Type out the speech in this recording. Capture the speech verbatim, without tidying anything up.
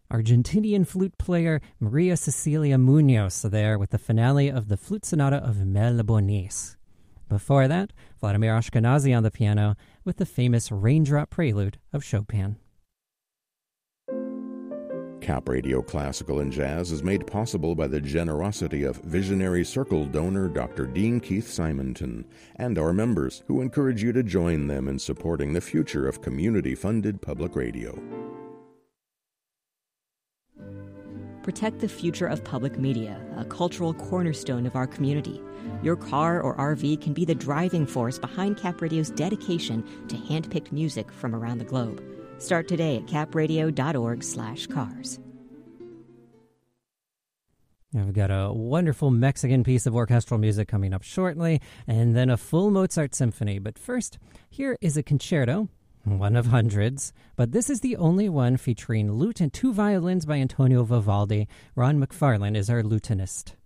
Argentinian flute player Maria Cecilia Munoz there with the finale of the Flute Sonata of Mel Bonis. Before that, Vladimir Ashkenazy on the piano with the famous Raindrop Prelude of Chopin. Cap Radio Classical and Jazz is made possible by the generosity of visionary Circle donor Doctor Dean Keith Simonton and our members, who encourage you to join them in supporting the future of community-funded public radio. Protect the future of public media, a cultural cornerstone of our community. Your car or R V can be the driving force behind Cap Radio's dedication to hand-picked music from around the globe. Start today at capradio.org slash cars. We've got a wonderful Mexican piece of orchestral music coming up shortly, and then a full Mozart symphony. But first, here is a concerto, one of hundreds, but this is the only one featuring lute and two violins by Antonio Vivaldi. Ron McFarlane is our lutenist.